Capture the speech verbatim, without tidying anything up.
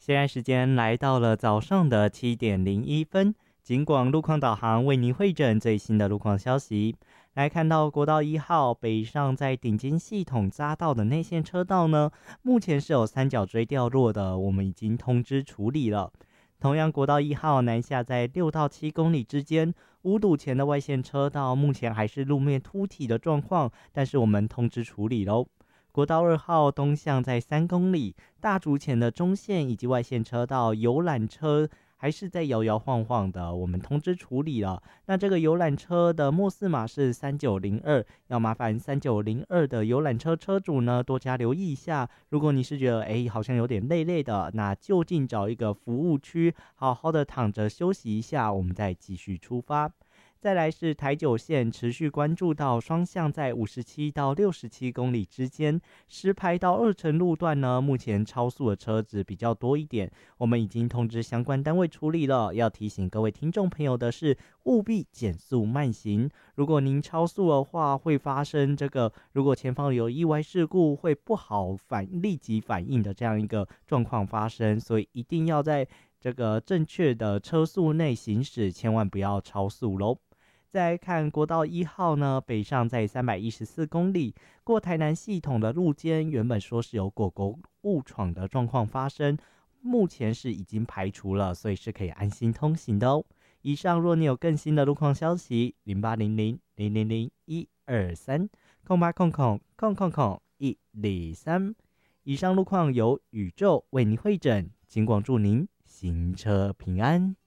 现在时间来到了早上的七点零一分，警广路况导航为您汇整最新的路况消息。来看到国道一号北上在顶尖系统匝道的内线车道呢，目前是有三角锥掉落的，我们已经通知处理了。同样，国道一号南下在六到七公里之间，五堵前的外线车道目前还是路面凸起的状况，但是我们通知处理喽。国道二号东向在三公里，大竹前的中线以及外线车道游览车还是在摇摇晃晃的，我们通知处理了。那这个游览车的末四码是三九零二，要麻烦三九零二的游览车车主呢多加留意一下。如果你是觉得哎好像有点累累的，那就近找一个服务区，好好的躺着休息一下，我们再继续出发。再来是台九线，持续关注到双向在五十七到六十七公里之间，石牌到二城路段呢，目前超速的车子比较多一点，我们已经通知相关单位处理了。要提醒各位听众朋友的是，务必减速慢行。如果您超速的话，会发生这个如果前方有意外事故，会不好反立即反应的这样一个状况发生，所以一定要在这个正确的车速内行驶，千万不要超速喽。再来看国道一号呢，北上在三百一十四公里，过台南系统的路肩，原本说是有狗狗误闯的状况发生，目前是已经排除了，所以是可以安心通行的哦。以上若你有更新的路况消息，零八零零零零零一二三空八空空空空空一零三。以上路况由宇宙为您汇整，尽管祝您行车平安。